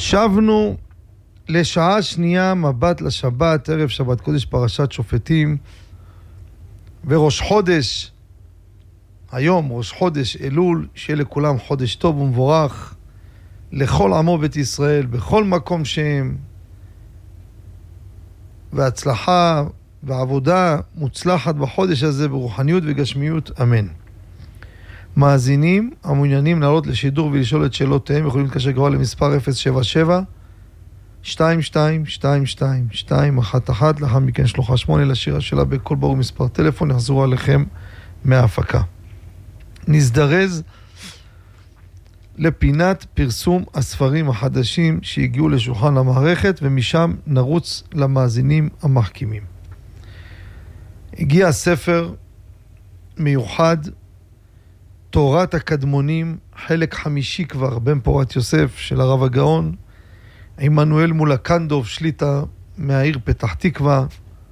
שבנו לשעה שנייה, מבט לשבת, ערב שבת קודש פרשת שופטים, וראש חודש, היום ראש חודש אלול, שיהיה לכולם חודש טוב ומבורך, לכל עמו בית ישראל, בכל מקום שהם, והצלחה ועבודה מוצלחת בחודש הזה, ברוחניות וגשמיות, אמן. מאזינים המעוניינים לעלות לשידור ולשאול את שאלותיהם יכולים להתקשר כבר למספר 077-2222-211, לאחר מכן שלוחה 8 לשירה שלה בכל ברור מספר טלפון, יחזרו עליכם מההפקה. נזדרז לפינת פרסום הספרים החדשים שהגיעו לשולחן המערכת, ומשם נרוץ למאזינים המחכימים. הגיע ספר מיוחד, תורת הקדמונים, חלק 5 כבר, בן פורת יוסף של הרב הגאון, עמנואל מולקנדוב, שליטה מהעיר פתח תקווה,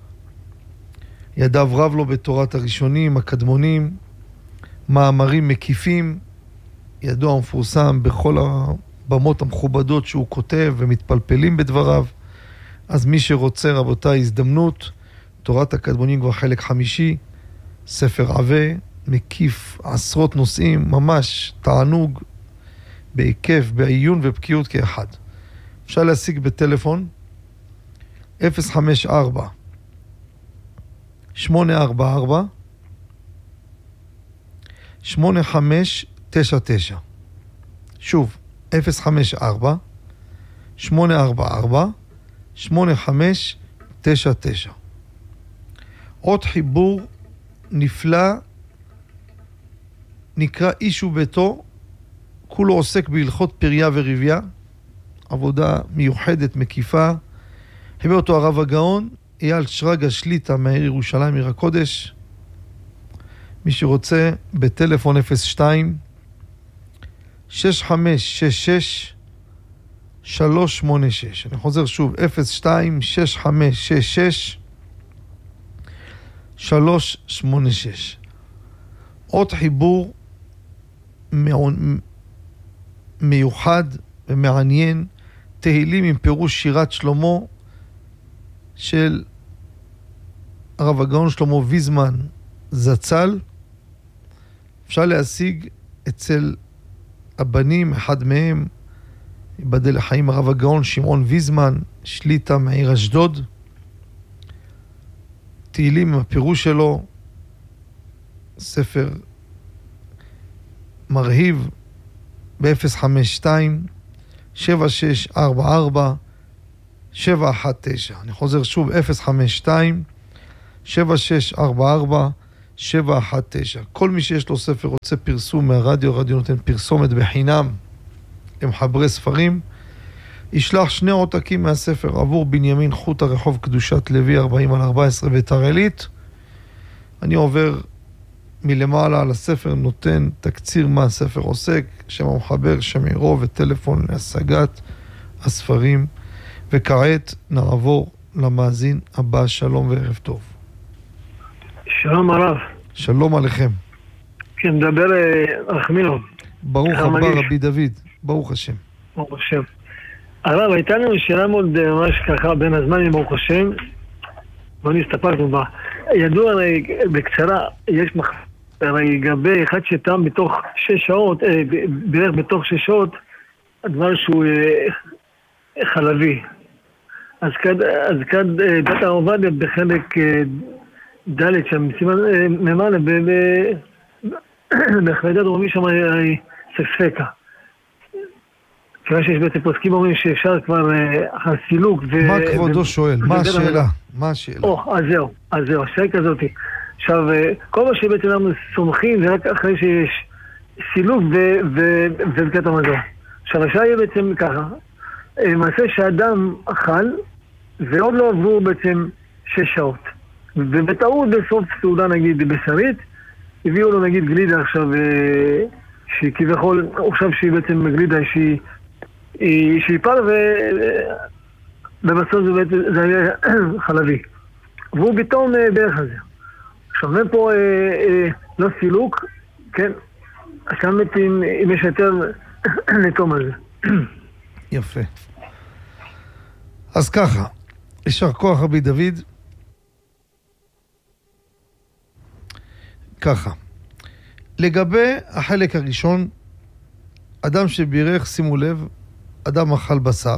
ידיו רב לו בתורת הראשונים, הקדמונים, מאמרים מקיפים, ידו המפורסם בכל הבמות המכובדות שהוא כותב ומתפלפלים בדבריו. אז מי שרוצה, רבותיי, הזדמנות, תורת הקדמונים כבר חלק 5, ספר עבה, מקיף עשרות נושאים, ממש תענוג בהיקף, בעיון ובקיאות כאחד. אפשר להשיג בטלפון 054 844 8599. שוב, 054 844 8599. עוד חיבור נפלא נקרא איש וביתו, כולו עוסק בהלכות פריה ורביה, עבודה מיוחדת, מקיפה. חיבר אותו הרב הגאון, אייל שרגא שליטה מהעיר ירושלים, עיר הקודש. מי שרוצה, בטלפון 02 6566 386. אני חוזר שוב, 02 6566 386. עוד חיבור מיוחד ומעניין, תהילים עם פירוש שירת שלמה של הרב הגאון שלמה ויזמן זצ"ל. אפשר להשיג אצל הבנים, אחד מהם ייבדל לחיים הרב הגאון שמעון ויזמן, שליטה מהעיר אשדוד. תהילים עם הפירוש שלו, ספר מרהיב, ב-052 7644 719. אני חוזר שוב, 052 7644 719. כל מי שיש לו ספר רוצה פרסום מהרדיו, הרדיו נותן פרסומת בחינם למחברי ספרים, ישלח 2 עותקים מהספר עבור בנימין חוט הרחוב קדושת לוי 40/14 ביתר עילית. אני עובר מלמעלה על הספר, נותן תקציר מה הספר עוסק, שם המחבר, שם עירו וטלפון להשגת הספרים. וכעת נעבור למאזין הבא. שלום וערב טוב. שלום הרב. שלום עליכם. כן, מדבר רחמינוב. ברוך הבא רבי דוד, ברוך השם. ברוך השם. הרב, הייתה לנו שאלה מאוד ממש ככה בין הזמנים, ברוך השם, ואני הסתפקנו בה. ידוע הרי בקצרה, יש הרי גבי אחד שתם בתוך 6 שעות, בערך בתוך 6 שעות, הדבר שהוא חלבי. אז כאן דת העובדיה בחלק ד' שם, סימן ממעלה, בחלדת רומי שם ספסקה. כיוון שיש בעצם פוסקים אומרים שאפשר כבר אחר סילוק מה כבודו שואל? מה השאלה? מה השאלה? אז זהו, השאלה כזאת. עכשיו, כל מה שבעצם אנחנו סומכים זה רק אחרי שיש סילוק וברכת המזון. עכשיו, השאלה יהיה בעצם ככה. מעשה שאדם אכל ועוד לא עברו בעצם 6 שעות. ובטעות בסוף סעודה נגיד בשרית, הביאו לו נגיד גלידה עכשיו, שכביכול, עכשיו שהיא בעצם גלידה שהיא פעל ובסוף זה היה חלבי. והוא פתאום בערך הזה. עכשיו, אין פה לא סילוק, כן? עכשיו אם יש יותר לתום על זה. יפה. אז ככה, יישר כוח רבי דוד. ככה, לגבי החלק הראשון, אדם שבירך, שימו לב, אדם אכל בשר,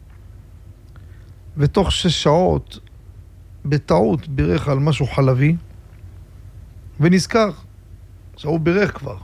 ותוך 6 שעות בטעות בירך על משהו חלבי, ונזכר שהוא בירך כבר.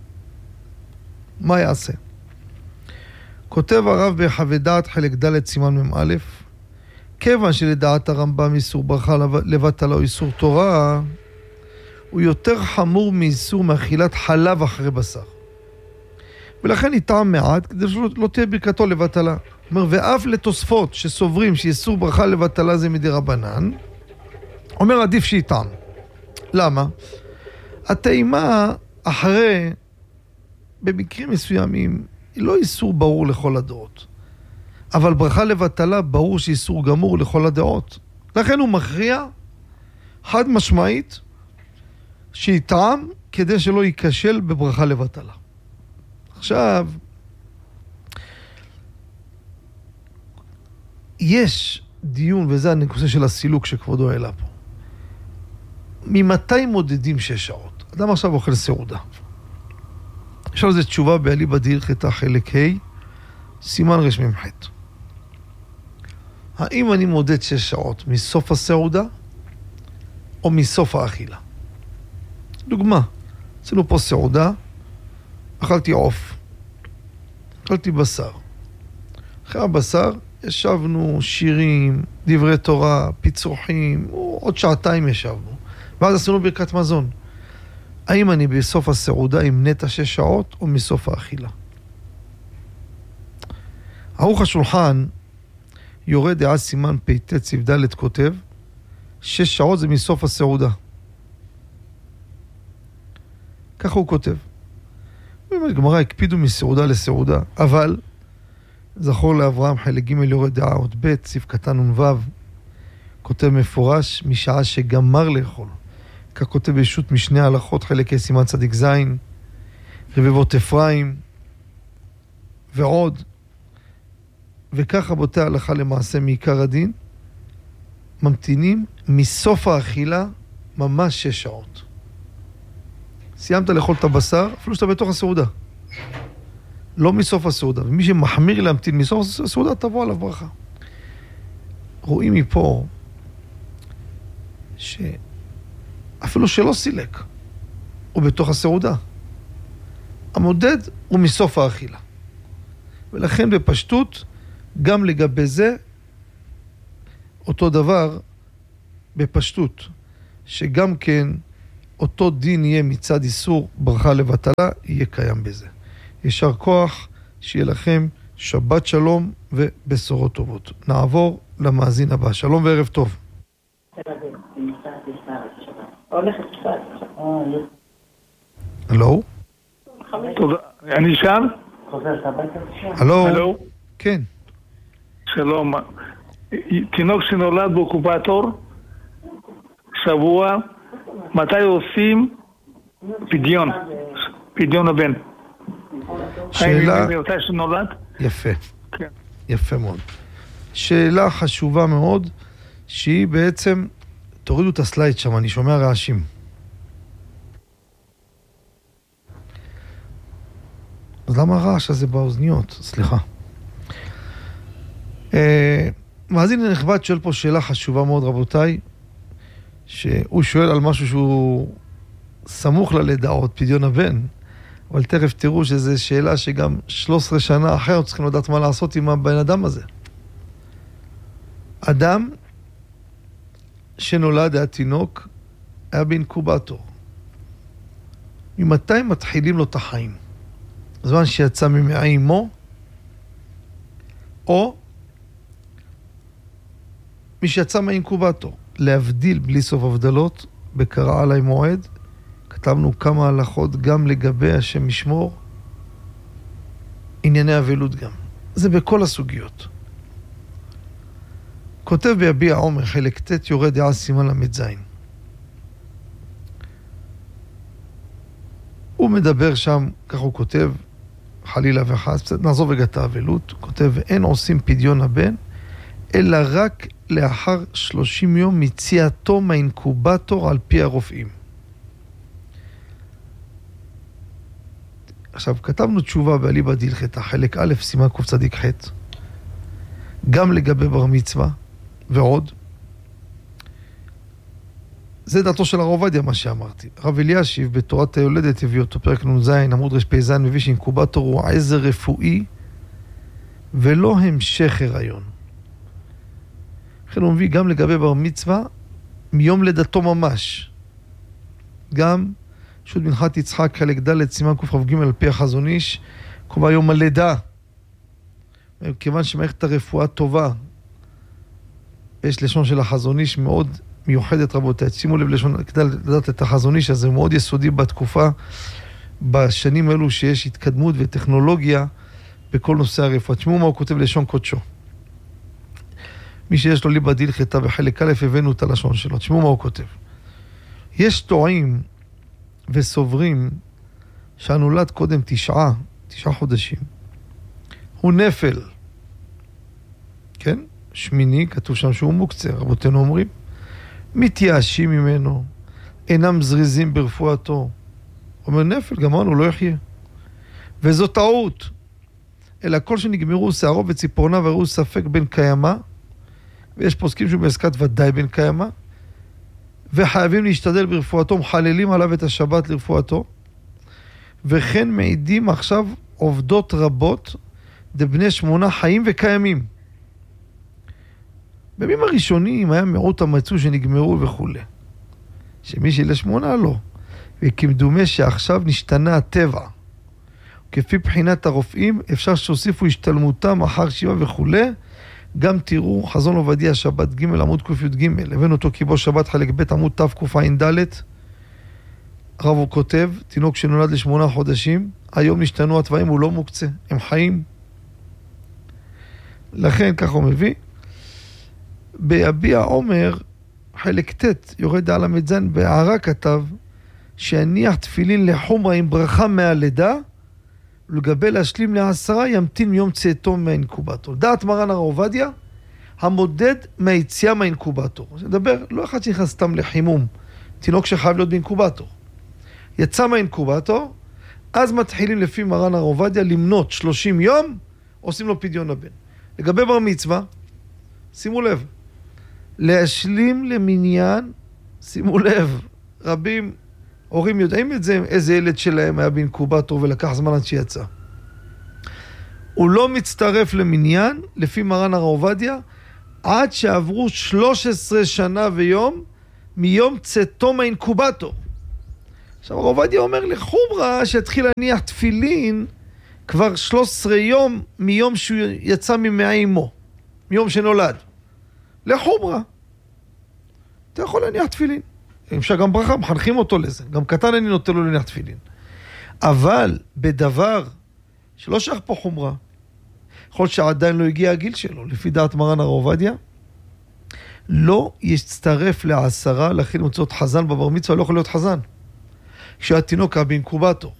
מה יעשה? כותב הרב בחוות דעת חלק ד' סימן מ"א, כיוון שלדעת הרמב"ם איסור ברכה לבטלה או איסור תורה, הוא יותר חמור מאיסור מאכילת חלב אחרי בשר. ולכן יטעם מעט, כדי שלא תהיה ברכתו לבטלה. אומר, ואף לתוספות שסוברים שאיסור ברכה לבטלה זה מדי רבנן, אומר עדיף שיטעם. למה? הטעימה אחרי, במקרים מסוימים, היא לא איסור ברור לכל הדעות. אבל ברכה לבטלה ברור שאיסור גמור לכל הדעות. לכן הוא מכריע חד משמעית שיטעם כדי שלא ייכשל בברכה לבטלה. עכשיו, יש דיון, וזה הנושא של הסילוק שכבודו העלה פה. ממתי מודדים 6 שעות? אדם עכשיו אוכל סעודה. יש על זה תשובה באליבא דהלכתא חלק ה' סימן רמ"ח. האם אני מודד 6 שעות מסוף הסעודה או מסוף האכילה? דוגמה, עשינו פה סעודה, אכלתי עוף, אכלתי בשר. אחרי הבשר ישבנו שירים, דברי תורה, פיצוחים, עוד 2 ישבנו, ואז עשינו ברכת מזון. האם אני בסוף הסעודה עם נטע 6 שעות או מסוף האכילה? ערוך השולחן יורד דעה סימן פ"ט סעיף ד' כותב 6 שעות זה מסוף הסעודה. ככה הוא כותב. בגמרא הקפידו מסעודה לסעודה, אבל זכור לאברהם חלק ג' יורד דעה עוד ב' סעיף קטן נ"ו, כותב מפורש משעה שגמר לאכול. כך כותב בישות משנה הלכות חלק סימן צדיק זין, רבבות אפרים ועוד. וכך רבותי הלכה למעשה מעיקר הדין, ממתינים מסוף האכילה ממש 6 שעות. סיימת לאכול את הבשר, אפילו שאתה בתוך הסעודה. לא מסוף הסעודה. ומי שמחמיר להמתין מסוף הסעודה, תבוא עליו ברכה. רואים מפה שאפילו שלא סילק, הוא בתוך הסעודה. המודד הוא מסוף האכילה. ולכן בפשטות, גם לגבי זה, אותו דבר בפשטות, שגם כן אותו דין יהיה מצד איסור ברכה לבטלה, יהיה קיים בזה. יישר כוח, שיהיה לכם שבת שלום ובשורות טובות. נעבור למאזין הבא. שלום וערב טוב. הלו? תודה. אני שם? הלו? כן. שלום. תינוק שנולד באוקופטור, שבוע, מתי עושים פדיון הבן? שאלה... מתי שנולד? יפה. כן. יפה מאוד. שאלה חשובה מאוד, שהיא בעצם... תורידו את הסלייד שם, אני שומע רעשים. אז למה הרעש הזה באוזניות? סליחה. מאזין נכבד שואל פה שאלה חשובה מאוד, רבותיי, שהוא שואל על משהו שהוא סמוך ללידה, עוד פדיון הבן, אבל תכף תראו שזו שאלה שגם 13 שנה אחרת צריכים לדעת מה לעשות עם הבן אדם הזה. אדם שנולד, היה תינוק, היה באינקובטור. ממתי מתחילים לו את החיים? זמן שיצא ממעי אמו, או מי שיצא מהאינקובטור. להבדיל בלי סוף הבדלות, בקרא עלי מועד, כתבנו כמה הלכות גם לגבי השם ישמור, ענייני אבלות גם. זה בכל הסוגיות. כותב ביביע עומר חלק ט' יורד דעה סימן ל"ז. הוא מדבר שם, כך הוא כותב, חלילה וחס, נעזוב רגע את האבלות, כותב, אין עושים פדיון הבן, אלא רק לאחר 30 יום מציאתו מהאינקובטור על פי הרופאים. עכשיו, כתבנו תשובה באליבא דהלכתא, חלק א', סימן קצ"ח, גם לגבי בר מצווה ועוד. זה דעתו של הרב עובדיה, מה שאמרתי. הרב אלישיב בתורת היולדת הביא אותו, פרק נ"ז, עמוד רפ"ז, מביא שאינקובטור הוא עזר רפואי ולא המשך הריון. לכן הוא מביא גם לגבי בר מצווה מיום לידתו ממש. גם שו"ת מנחת יצחק חלק ד' סימן קכ"ג על פי החזון איש, קובע יום הלידה. כיוון שמערכת הרפואה טובה, יש לשון של החזון איש מאוד מיוחדת רבותיי. שימו לב לשון, כדאי לדעת את החזון איש הזה, מאוד יסודי בתקופה, בשנים האלו שיש התקדמות וטכנולוגיה בכל נושא הרפואה. תשמעו מה הוא כותב לשון קודשו. מי שיש לו ליבא דהלכתא בחלק א' הבאנו את הלשון שלו. תשמעו מה הוא כותב. יש טועים וסוברים שהנולד קודם 9 חודשים. הוא נפל. כן? שמיני, כתוב שם שהוא מוקצה, רבותינו אומרים. מתייאשים ממנו, אינם זריזים ברפואתו. אומר נפל, גמרנו, לא יחיה. וזו טעות. אלא כל שנגמרו שערו וציפורניו וראו ספק בין קיימה, ויש פוסקים שהוא בעסקת ודאי בין קיימה, וחייבים להשתדל ברפואתו, מחללים עליו את השבת לרפואתו, וכן מעידים עכשיו עובדות רבות, דבני 8 חיים וקיימים. בימים הראשונים היה מיעוט המצאו שנגמרו וכו'. שמי ל8 לא. וכמדומה שעכשיו נשתנה הטבע. כפי בחינת הרופאים, אפשר שהוסיפו השתלמותם אחר 7 וכו'. גם תראו חזון עובדיה שבת ג' עמוד ק"ג. הבאנו אותו כיבו שבת חלק ב' עמוד תקע"ד. הרב הוא כותב, תינוק שנולד ל8 חודשים, היום נשתנו התוואים, הוא לא מוקצה, הם חיים. לכן ככה הוא מביא. ביביע עומר, חלק ט', יורד על המדזן, בהערה כתב, שהניח תפילין לחומרה עם ברכה מהלידה, ולגבי להשלים ל10 ימתין מיום צאתו מהאינקובטור. דעת מרן הרב עובדיה, המודד מהיציאה מהאינקובטור. זה מדבר, לא אחד שנכנס סתם לחימום, תינוק שחייב להיות באינקובטור. יצא מהאינקובטור, אז מתחילים לפי מרן הרב עובדיה למנות 30 יום, עושים לו פדיון הבן. לגבי בר מצווה, שימו לב, להשלים למניין, שימו לב, רבים, הורים יודעים את זה, איזה ילד שלהם היה באינקובטור ולקח זמן עד שיצא. הוא לא מצטרף למניין, לפי מרן הרב עובדיה, עד שעברו 13 שנה ויום, מיום צאתו מהאינקובטור. עכשיו הרב עובדיה אומר לחומרה שהתחיל להניח תפילין, כבר 13 יום מיום שהוא יצא ממעי אמו, מיום שנולד. לחומרה. אתה יכול להניח תפילין. אפשר גם ברכה, מחנכים אותו לזה. גם קטן אני נותן לו להניח תפילין. אבל בדבר שלא שייך פה חומרה, יכול שעדיין לא הגיע הגיל שלו, לפי דעת מרן הרב עובדיה, לא יצטרף ל10 להכין מצוות חזן בבר מצווה, לא יכול להיות חזן. כשהתינוק היה באינקובטור.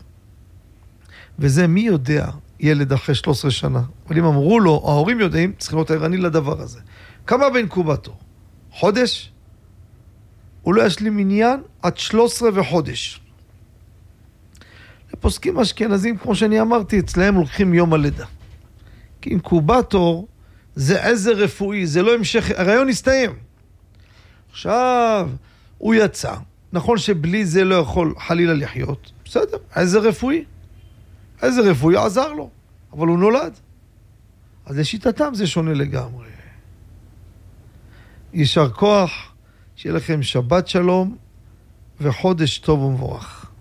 וזה מי יודע, ילד אחרי 13 שנה. אבל אם אמרו לו, ההורים יודעים, צריכים להיות ערני לדבר הזה. כמה באינקובטור? חודש? הוא לא ישלים עניין עד 13 וחודש. לפוסקים אשכנזים, כמו שאני אמרתי, אצלהם לוקחים יום הלידה. כי אינקובטור זה עזר רפואי, זה לא המשך, הרעיון הסתיים. עכשיו, הוא יצא. נכון שבלי זה לא יכול חלילה לחיות. בסדר, עזר רפואי. עזר רפואי עזר לו, אבל הוא נולד. אז לשיטתם זה שונה לגמרי. יישר כוח, שיהיה לכם שבת שלום וחודש טוב ומבורך.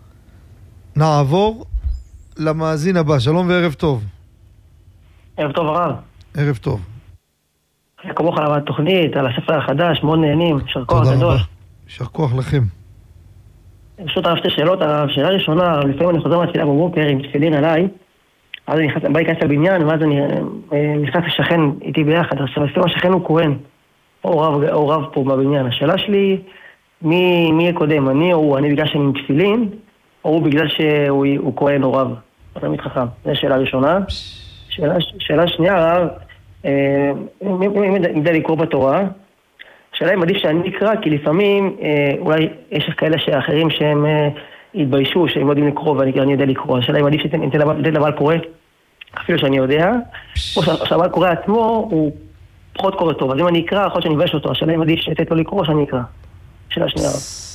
נעבור למאזין הבא. שלום וערב טוב. ערב טוב הרב. ערב טוב. כמוך על התוכנית, על הספר החדש, מאוד נהנים, יישר כוח גדול. תודה רבה. יישר כוח לכם. פשוט הרב שתי שאלות. השאלה הראשונה, לפעמים אני חוזר מהתפילה בבוקר עם תפילין עליי, אז אני בא להיכנס לבניין, ואז אני נכנס לשכן איתי ביחד. עכשיו לפעמים השכן הוא כהן, או רב פה בבניין. השאלה שלי, מי יהיה קודם, אני או הוא? אני בגלל שאני עם תפילין, או הוא בגלל שהוא כהן או רב? אני מתחכם. זו שאלה ראשונה. שאלה שנייה, הרב, אם יודע לקרוא בתורה, השאלה אם עדיף שאני אקרא, כי לפעמים אולי יש כאלה שאחרים שהם התביישו, שהם לא יודעים לקרוא ואני יודע לקרוא. השאלה אם עדיף שתתן לבעל קורא, אפילו שאני יודע, או שהבעל קורא עצמו הוא פחות קורא טוב, אז אם אני אקרא, יכול להיות שאני אבייש אותו. השאלה אם עדיף שתת לו לקרוא, שאני אקרא. שאלה שנייה.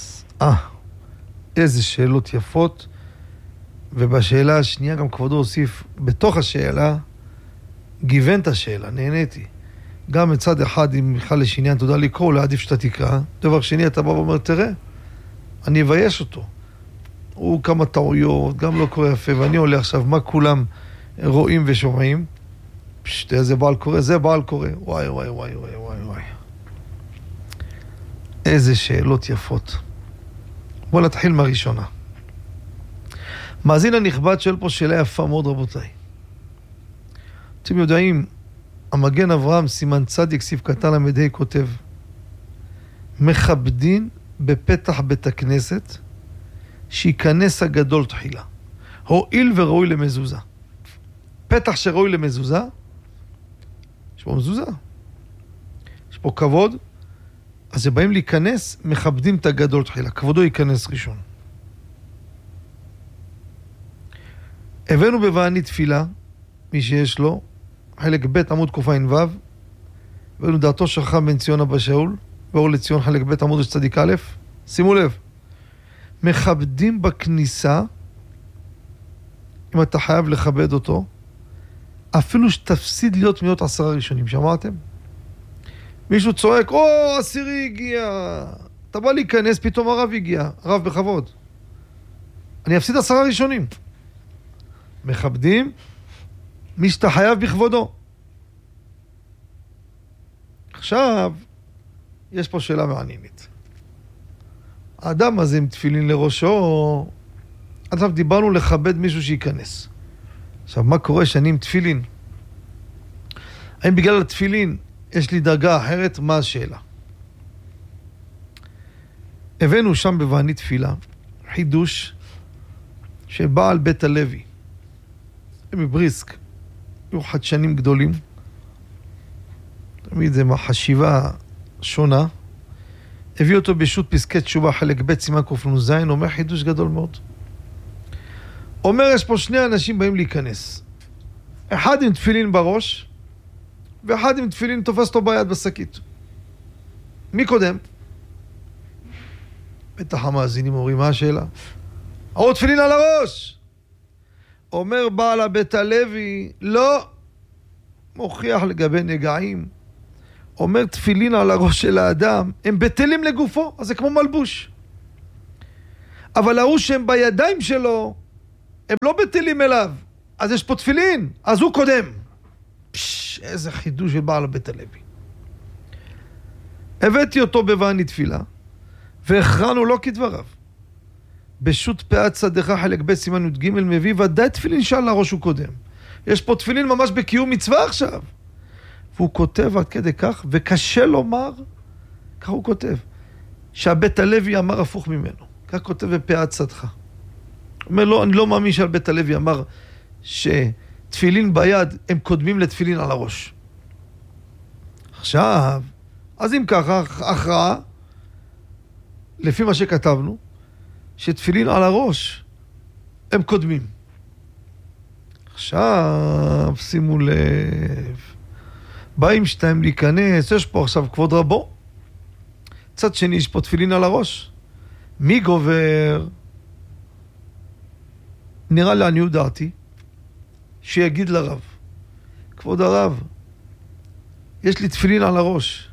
איזה שאלות יפות. ובשאלה השנייה גם כבודו הוסיף בתוך השאלה, גיוון את השאלה, נהניתי. גם מצד אחד, אם בכלל יש עניין, תודה לקרוא, לעדיף שאתה תקרא. דבר שני, אתה בא ואומר, תראה, אני אבייש אותו. הוא כמה טעויות, גם לא קורא יפה, ואני עולה עכשיו, מה כולם רואים ושומעים? איזה בעל קורא, זה בעל קורא. וואי, וואי, וואי, וואי, וואי, וואי. איזה שאלות יפות. בואו נתחיל מהראשונה. מאזין הנכבד שואל פה שאלה יפה מאוד, רבותיי. אתם יודעים, המגן אברהם, סימן צדיק, סעיף קטן למדי, כותב, מכבדין בפתח בית הכנסת, שיכנס הגדול תחילה. הועיל וראוי למזוזה. פתח שראוי למזוזה, יש פה מזוזה. יש פה כבוד, אז הם באים להיכנס, מכבדים את הגדול תחילה. כבודו ייכנס ראשון. הבאנו בבעני תפילה, מי שיש לו, חלק ב' עמוד קע"ו, הבאנו דעתו של חכם בן ציון אבא שאול, ואור לציון חלק ב' עמוד צדיק א', שימו לב, מכבדים בכניסה, אם אתה חייב לכבד אותו, אפילו שתפסיד להיות מאות 10 ראשונים, שמעתם? מישהו צועק, עשירי הגיע, אתה בא להיכנס, פתאום הרב הגיע, הרב בכבוד. אני אפסיד 10 ראשונים. מכבדים מי שאתה חייב בכבודו. עכשיו, יש פה שאלה מעניינת. האדם הזה עם תפילין לראשו, עכשיו דיברנו לכבד מישהו שייכנס. עכשיו, מה קורה שאני עם תפילין? האם בגלל התפילין יש לי דרגה אחרת? מה השאלה? הבאנו שם בבעני תפילה חידוש של בעל בית הלוי. הם מבריסק, היו חדשנים גדולים. תמיד זה חשיבה שונה. הביא אותו בשו"ת פסקי תשובה חלק ב' סימן קנ"ז, אומר חידוש גדול מאוד. אומר, יש פה שני אנשים באים להיכנס. אחד עם תפילין בראש, ואחד עם תפילין תופס אותו ביד בשקית. מי קודם? בטח המאזינים אומרים, מה השאלה? עוד תפילין על הראש! אומר בעל הבית הלוי, לא, מוכיח לגבי נגעים. אומר תפילין על הראש של האדם, הם בטלים לגופו, אז זה כמו מלבוש. אבל ההוא שהם בידיים שלו, הם לא בטלים אליו, אז יש פה תפילין, אז הוא קודם. איזה חידוש של בעל הבית הלוי. הבאתי אותו בבעני תפילה, והכרענו לא כדבריו. בשו"ת פאת שדך חלק ב' סימן י"ג מביא, ודאי תפילין שעל הראש הוא קודם. יש פה תפילין ממש בקיום מצווה עכשיו. והוא כותב עד כדי כך, וקשה לומר, כך הוא כותב, שהבית הלוי אמר הפוך ממנו. כך כותב בפאת שדך. הוא אומר, לא, אני לא מאמין שהבית הלוי אמר שתפילין ביד הם קודמים לתפילין על הראש. עכשיו, אז אם ככה, הכרעה, לפי מה שכתבנו, שתפילין על הראש הם קודמים. עכשיו, שימו לב, באים שתיים להיכנס, יש פה עכשיו כבוד רבו. צד שני, יש פה תפילין על הראש. מי גובר? נראה לעניות דעתי, שיגיד לרב, כבוד הרב, יש לי תפילין על הראש.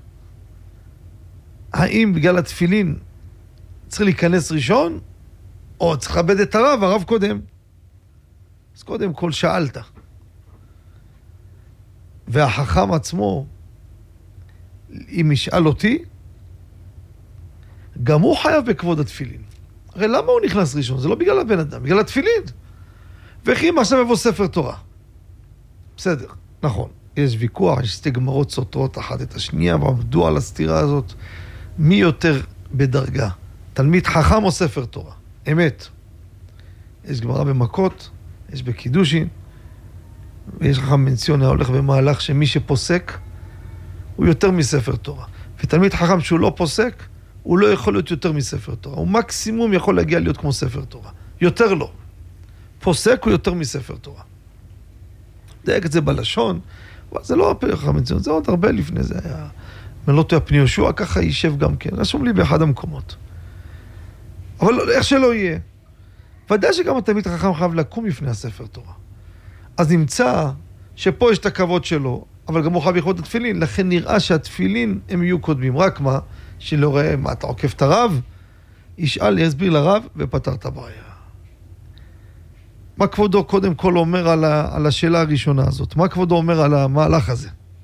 האם בגלל התפילין צריך להיכנס ראשון, או צריך לכבד את הרב, הרב קודם? אז קודם כל שאלת. והחכם עצמו, אם ישאל אותי, גם הוא חייב בכבוד התפילין. הרי למה הוא נכנס ראשון? זה לא בגלל הבן אדם, בגלל התפילין. וכי מה עכשיו יבוא ספר תורה. בסדר, נכון. יש ויכוח, יש שתי גמרות סותרות אחת את השנייה, ועבדו על הסתירה הזאת. מי יותר בדרגה? תלמיד חכם או ספר תורה? אמת. יש גמרא במכות, יש בקידושין, ויש חכם בן ציון הולך במהלך שמי שפוסק הוא יותר מספר תורה. ותלמיד חכם שהוא לא פוסק, הוא לא יכול להיות יותר מספר תורה. הוא מקסימום יכול להגיע להיות כמו ספר תורה. יותר לא. פוסק הוא יותר מספר תורה. דייק את זה בלשון, אבל זה לא חכם בן ציון, זה עוד הרבה לפני זה היה. מלוטו הפני יהושע, ככה יישב גם כן. רשום לי באחד המקומות. אבל איך שלא יהיה. ודאי שגם התלמיד חכם חייב לקום לפני הספר תורה. אז נמצא שפה יש את הכבוד שלו, אבל גם הוא חייב לכבוד את התפילין, לכן נראה שהתפילין הם יהיו קודמים. רק מה? שלא רואה מה, אתה עוקף את הרב? ישאל, יסביר לרב ופתר את הבעיה. מה כבודו קודם כל אומר על השאלה הראשונה הזאת? מה כבודו אומר על המהלך הזה?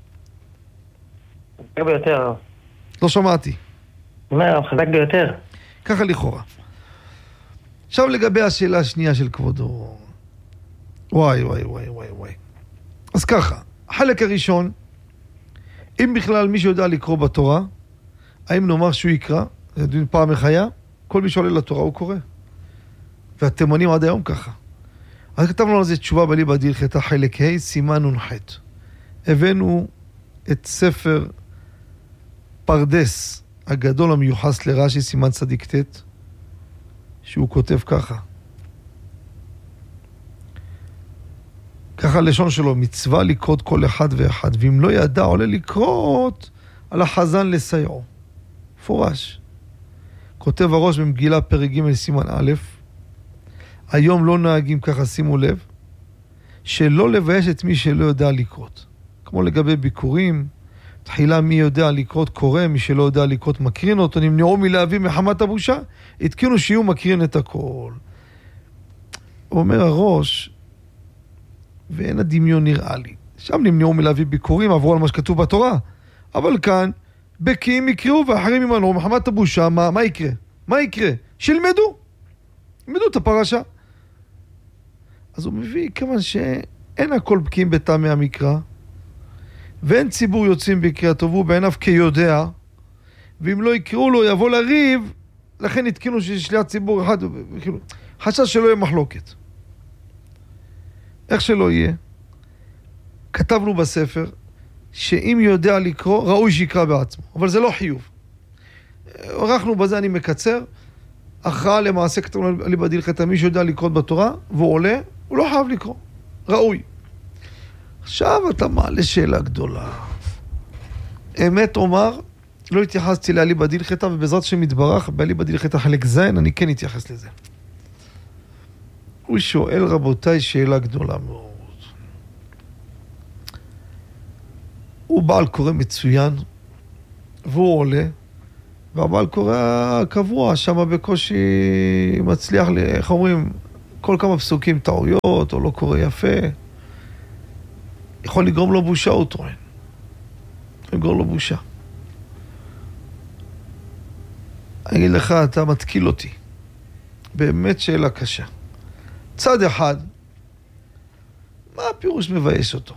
חזק ביותר. לא שמעתי. אומר, חזק ביותר. ככה לכאורה. עכשיו לגבי השאלה השנייה של כבודו. וואי. אז ככה, החלק הראשון, אם בכלל מי שיודע לקרוא בתורה, האם נאמר שהוא יקרא, זה פעם מחיה, כל מי שעולה לתורה הוא קורא. והתימנים עד היום ככה. אז כתבנו על זה תשובה בליבא דהלכתא חלק ה' סימן נ"ח. הבאנו את ספר פרדס הגדול המיוחס לרש"י סימן צדיק ט', שהוא כותב ככה. ככה הלשון שלו, מצווה לקרות כל אחד ואחד, ואם לא ידע עולה לקרות על החזן לסייעו. פורש. כותב הראש במגילה פרק ג' סימן א', היום לא נהגים ככה, שימו לב, שלא לבייש את מי שלא יודע לקרות. כמו לגבי ביקורים, תחילה מי יודע לקרות קורא, מי שלא יודע לקרות מקרין אותו, נמנעו מלהביא מחמת הבושה, התקינו שיהיו מקרין את הכל. אומר הראש, ואין הדמיון נראה לי. שם נמנעו מלהביא ביקורים, עברו על מה שכתוב בתורה. אבל כאן, בקים יקראו ואחרים ימנעו מחמת הבושה, מה יקרה? מה יקרה? שילמדו. ילמדו את הפרשה. אז הוא מביא, כיוון שאין הכל בקיאים בטעמי המקרא, ואין ציבור יוצאים בקריאתו, והוא בעיניו כיודע, ואם לא יקראו לו, יבוא לריב, לכן התקינו ששליח ציבור אחד, חשש שלא יהיה מחלוקת. איך שלא יהיה, כתבנו בספר, שאם יודע לקרוא, ראוי שיקרא בעצמו, אבל זה לא חיוב. ערכנו בזה, אני מקצר, הכרעה למעשה כתבנו ליבא דהלכתא, מי שיודע לקרוא בתורה, והוא עולה, הוא לא חייב לקרוא, ראוי. עכשיו אתה מעלה שאלה גדולה. אמת אומר, לא התייחסתי לאליבא דהלכתא, ובעזרת השם יתברך, באליבא דהלכתא חלק ז', אני כן אתייחס לזה. הוא שואל רבותיי שאלה גדולה מאוד. הוא בעל קורא מצוין, והוא עולה, והבעל קורא הקבוע, שם בקושי מצליח, איך אומרים, כל כמה פסוקים טעויות, או לא קורא יפה. יכול לגרום לו בושה, הוא טוען. לגרום לו בושה. אני אגיד לך, אתה מתקיל אותי. באמת שאלה קשה. צד אחד, מה הפירוש מבייש אותו?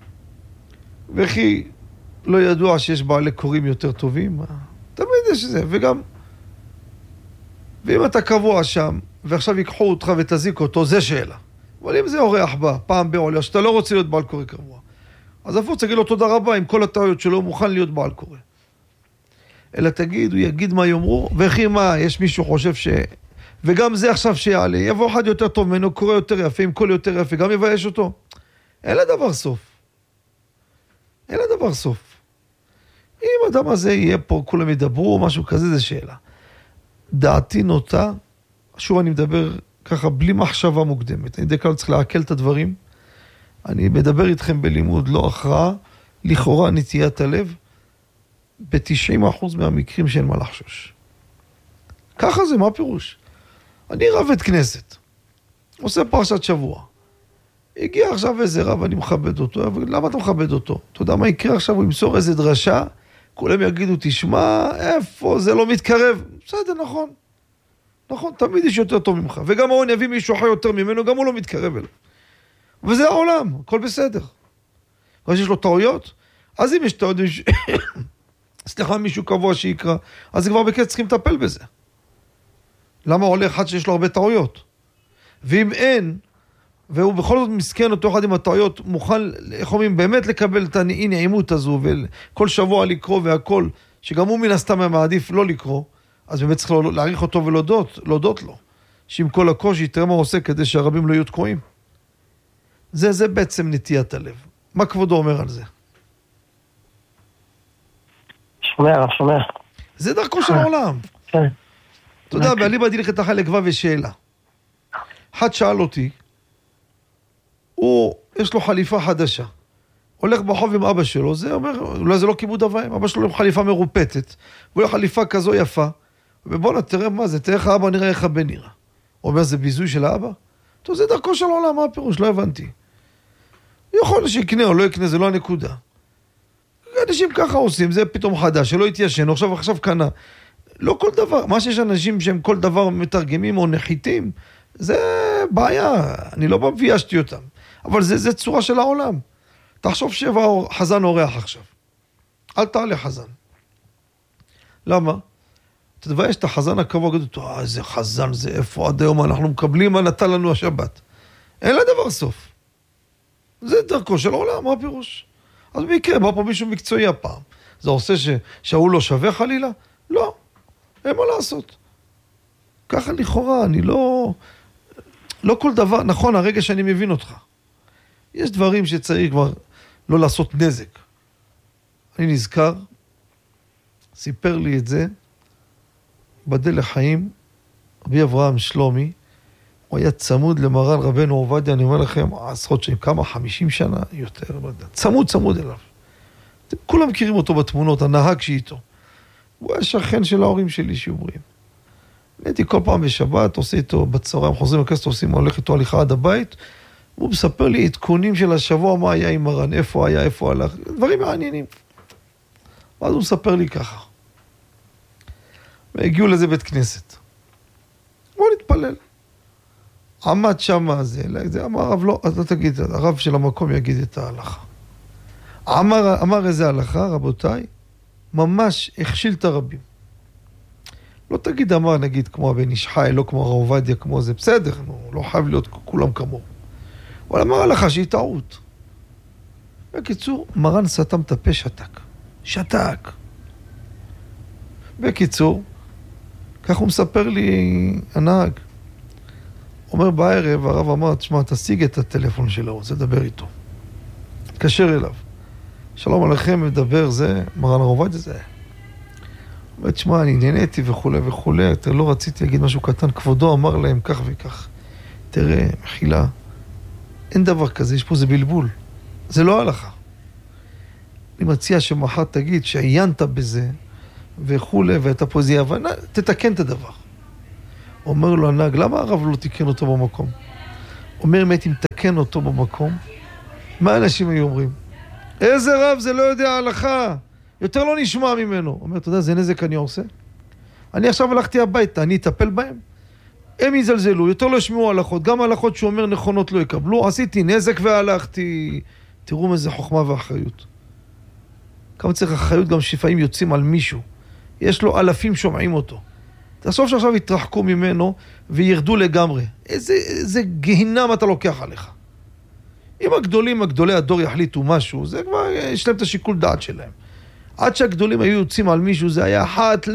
וכי לא ידוע שיש בעלי קוראים יותר טובים? תמיד יש זה, וגם, ואם אתה קבוע שם, ועכשיו ייקחו אותך ותזיק אותו, זה שאלה. אבל אם זה אורח בא, פעם בעולה, שאתה לא רוצה להיות בעל קורא קבוע, אז אפילו תגיד לו תודה רבה, עם כל הטעויות שלו, הוא מוכן להיות בעל קורא. אלא תגיד, הוא יגיד מה יאמרו, וכי מה, יש מישהו חושב ש... וגם זה עכשיו שיעלה, יבוא אחד יותר טוב ממנו, קורא יותר יפה, עם קול יותר יפה, גם יבייש אותו. אין לדבר סוף. אין לדבר סוף. אם אדם הזה יהיה פה, כולם ידברו, משהו כזה, זה שאלה. דעתי נוטה, שוב אני מדבר ככה, בלי מחשבה מוקדמת. אני דקה צריך להקל את הדברים. אני מדבר איתכם בלימוד, לא הכרעה, לכאורה נטיית הלב, ב-90% מהמקרים שאין מה לחשוש. ככה זה, מה הפירוש? אני רב בית כנסת, עושה פרשת שבוע. הגיע עכשיו איזה רב, אני מכבד אותו, אבל למה אתה מכבד אותו? אתה יודע מה יקרה עכשיו? הוא ימסור איזה דרשה, כולם יגידו, תשמע, איפה, זה לא מתקרב. בסדר, נכון. נכון, תמיד יש יותר טוב ממך. וגם הוא יביא מישהו אחר יותר ממנו, גם הוא לא מתקרב אליו. וזה העולם, הכל בסדר. אבל שיש לו טעויות, אז אם יש טעויות, סליחה, מישהו קבוע שיקרא, אז כבר בקץ צריכים לטפל בזה. למה עולה אחד שיש לו הרבה טעויות? ואם אין, והוא בכל זאת מסכן אותו אחד עם הטעויות, מוכן, איך אומרים, באמת לקבל את הנעימות הזו, וכל שבוע לקרוא והכל, שגם הוא מן הסתם מעדיף לא לקרוא, אז באמת צריך להעריך אותו ולהודות לו, שעם כל הקושי, תראה מה הוא עושה כדי שהרבים לא יהיו תקועים. זה בעצם נטיית הלב. מה כבודו אומר על זה? שומע. זה דרכו של העולם. כן. אתה יודע, באליבא דילכת החלק ו' ושאלה. אחד שאל אותי, יש לו חליפה חדשה. הולך ברחוב עם אבא שלו, זה אומר, אולי זה לא כיבוד אביים, אבא שלו עם חליפה מרופטת, והוא חליפה כזו יפה, ובואו תראה מה זה, תראה איך האבא נראה, איך הבן נראה. הוא אומר, זה ביזוי של האבא? טוב, זה דרכו של העולם, מה הפירוש? לא הבנתי. יכול שיקנה או לא יקנה, זה לא הנקודה. אנשים ככה עושים, זה פתאום חדש, שלא יתיישן, עכשיו קנה. לא כל דבר, מה שיש אנשים שהם כל דבר מתרגמים או נחיתים, זה בעיה, אני לא מביישתי אותם. אבל זה צורה של העולם. תחשוב חזן אורח עכשיו. אל תעלה חזן. למה? תתבייש את החזן הקבוע, גדול, איזה חזן זה, איפה עד היום אנחנו מקבלים מה נתן לנו השבת. אין לה דבר סוף. זה דרכו של העולם, מה הפירוש? אז במקרה, בא פה מישהו מקצועי הפעם. זה עושה שהוא לא שווה חלילה? לא. אין מה לעשות. ככה לכאורה, אני לא כל דבר, נכון, הרגע שאני מבין אותך. יש דברים שצריך כבר לא לעשות נזק. אני נזכר, סיפר לי את זה, בדל לחיים, רבי אברהם שלומי, הוא היה צמוד למרן רבנו עובדיה, אני אומר לכם, עשרות שנים, כמה, 50 שנה יותר, צמוד אליו. כולם מכירים אותו בתמונות, הנהג שאיתו. הוא היה שכן של ההורים שלי שאומרים. הייתי כל פעם בשבת, עושה איתו בצהריים, חוזרים לכנסת, הולך איתו הליכה עד הבית, והוא מספר לי עדכונים של השבוע, מה היה עם מרן, איפה היה, איפה הלך, דברים מעניינים. ואז הוא מספר לי ככה. והגיעו לזה בית כנסת. בואו נתפלל. עמד שם זה אמר הרב לא, אז לא תגיד, הרב של המקום יגיד את ההלכה. אמר איזה הלכה, רבותיי, ממש הכשיל את הרבים. לא תגיד אמר, נגיד, כמו הבן איש חי, לא כמו הרב עובדיה, כמו זה, בסדר, לא חייב להיות כולם כמוהו. אבל אמר הלכה שהיא טעות. בקיצור, מרן סתם את הפה שתק. בקיצור, כך הוא מספר לי הנהג. אומר בערב, הרב אמר, תשמע, תשיג את הטלפון שלו, רוצה לדבר איתו. תקשר אליו. שלום עליכם, מדבר זה, מרן הרב עובדיה זה. אומר, תשמע, אני נהניתי וכו', לא רציתי להגיד משהו קטן, כבודו אמר להם כך וכך. תראה, מחילה, אין דבר כזה, יש פה זה בלבול. זה לא הלכה. אני מציע שמחר תגיד שעיינת בזה, וכו', ואתה פה איזו הבנה, תתקן את הדבר. אומר לו הנהג, למה הרב לא תיקן אותו במקום? אומר, אם הייתי מתקן אותו במקום, מה אנשים היו אומרים? איזה רב זה לא יודע הלכה, יותר לא נשמע ממנו. אומר, אתה יודע, זה נזק אני עושה? אני עכשיו הלכתי הביתה, אני אטפל בהם? הם יזלזלו, יותר לא ישמעו הלכות, גם הלכות שהוא אומר נכונות לא יקבלו, עשיתי נזק והלכתי. תראו איזה חוכמה ואחריות. כמה צריך אחריות גם שפעים יוצאים על מישהו. יש לו אלפים שומעים אותו. תחשוב שעכשיו יתרחקו ממנו וירדו לגמרי. איזה גהינם אתה לוקח עליך. אם גדולי הדור יחליטו משהו, זה כבר יש להם את השיקול דעת שלהם. עד שהגדולים היו יוצאים על מישהו, זה היה אחת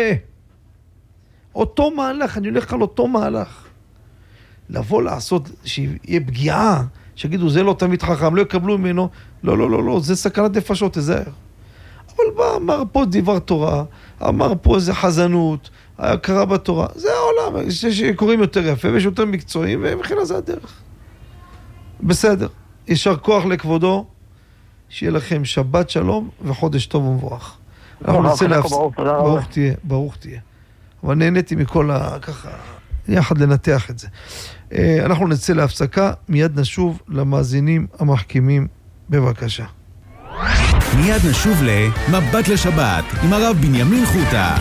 אותו מהלך, אני הולך על אותו מהלך. לבוא לעשות, שיהיה פגיעה, שיגידו, זה לא תמיד חכם, לא יקבלו ממנו, לא, זה סכנת נפשות, תזהר. אבל בא, אמר פה דבר תורה, אמר פה איזה חזנות, קרא בתורה, זה העולם, שקוראים יותר יפה, ויש יותר מקצועיים, ומכינה זה הדרך. בסדר, ישר כוח לכבודו, שיהיה לכם שבת שלום וחודש טוב ומבורך. אנחנו נצא ברוך תהיה. אבל נהניתי מכל ככה, יחד לנתח את זה. אנחנו נצא להפסקה, מיד נשוב למאזינים המחכימים, בבקשה. מיד נשוב למבט לשבת עם הרב בנימין חוטה.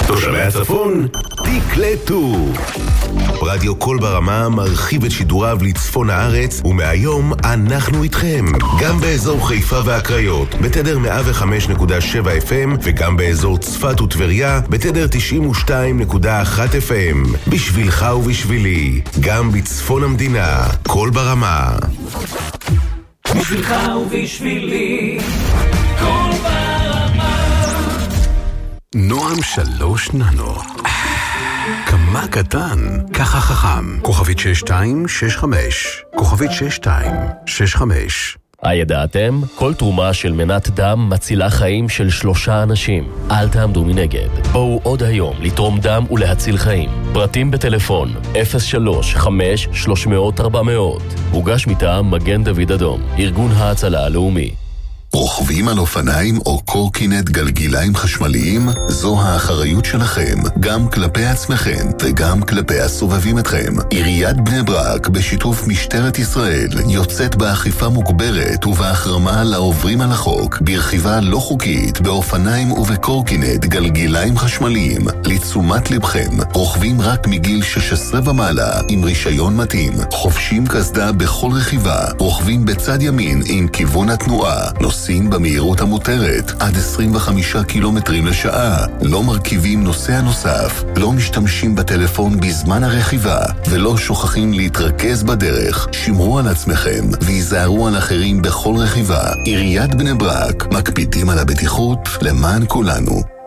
תושבי הצפון, תקלטו. רדיו קול ברמה מרחיב את שידוריו לצפון הארץ, ומהיום אנחנו איתכם. גם באזור חיפה והקריות, בתדר 105.7 FM, וגם באזור צפת וטבריה, בתדר 92.1 FM. בשבילך ובשבילי, גם בצפון המדינה, קול ברמה. בשבילך ובשבילי, קול ברמה. נועם 3 ננו. כמה קטן, ככה חכם. כוכבית 6265. כוכבית 6265. הידעתם? כל תרומה של מנת דם מצילה חיים של 3 אנשים. אל תעמדו מנגד. בואו עוד היום לתרום דם ולהציל חיים. פרטים בטלפון 03-5-300-400. הוגש מטעם מגן דוד אדום, ארגון ההצלה הלאומי. רוכבים על אופניים או קורקינט גלגיליים חשמליים? זו האחריות שלכם, גם כלפי עצמכם וגם כלפי הסובבים אתכם. עיריית בני ברק בשיתוף משטרת ישראל יוצאת באכיפה מוגברת ובהחרמה לעוברים על החוק ברכיבה לא חוקית באופניים ובקורקינט גלגיליים חשמליים. לתשומת לבכם, רוכבים רק מגיל 16 ומעלה עם רישיון מתאים, חובשים קסדה בכל רכיבה, רוכבים בצד ימין עם כיוון התנועה, נוסעים במהירות המותרת עד 25 קילומטרים לשעה, לא מרכיבים נוסע נוסף, לא משתמשים בטלפון בזמן הרכיבה ולא שוכחים להתרכז בדרך. שמרו על עצמכם והיזהרו על אחרים בכל רכיבה. עיריית בני ברק, מקפידים על הבטיחות למען כולנו.